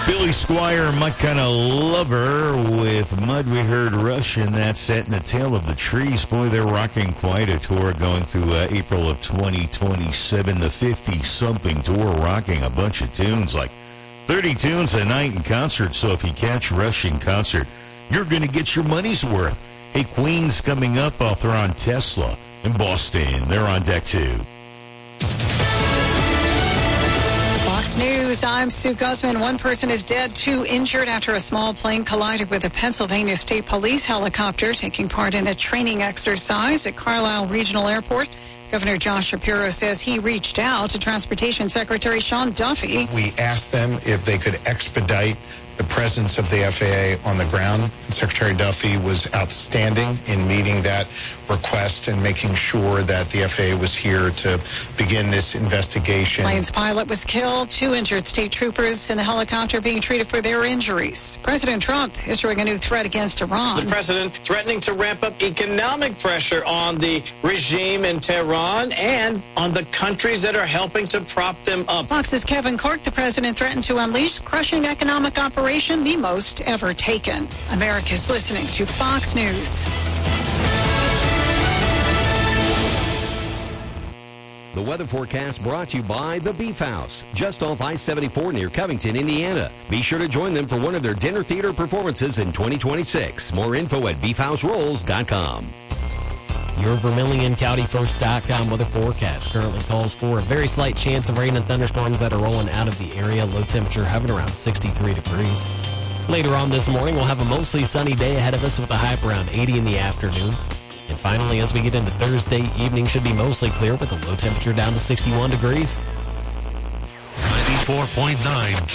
Billy Squire, My Kind of Lover with Mud. We heard Rush in that set, and the Tale of the Trees. Boy, they're rocking quite a tour going through April of 2027. The 50-something tour, rocking a bunch of tunes, like 30 tunes a night in concert. So if you catch Rush in concert, you're going to get your money's worth. Hey, Queen's coming up. They're on Tesla in Boston. They're on deck too. Fox News, I'm Sue Guzman. One person is dead, 2 injured after a small plane collided with a Pennsylvania State Police helicopter taking part in a training exercise at Carlisle Regional Airport. Governor Josh Shapiro says he reached out to Transportation Secretary Sean Duffy. We asked them if they could expedite the presence of the FAA on the ground. And Secretary Duffy was outstanding in meeting that request and making sure that the FAA was here to begin this investigation. Plane's pilot was killed, 2 injured state troopers in the helicopter being treated for their injuries. President Trump issuing a new threat against Iran. The president threatening to ramp up economic pressure on the regime in Tehran and on the countries that are helping to prop them up. Fox's Kevin Corke, the president threatened to unleash crushing economic operation, the most ever taken. America's listening to Fox News. The weather forecast brought to you by The Beef House, just off I-74 near Covington, Indiana. Be sure to join them for one of their dinner theater performances in 2026. More info at beefhouserolls.com. Your VermilionCountyFirst.com weather forecast currently calls for a very slight chance of rain and thunderstorms that are rolling out of the area. Low temperature hovering around 63 degrees. Later on this morning, we'll have a mostly sunny day ahead of us with a high of around 80 in the afternoon. And finally, as we get into Thursday evening, should be mostly clear with a low temperature down to 61 degrees. 94.9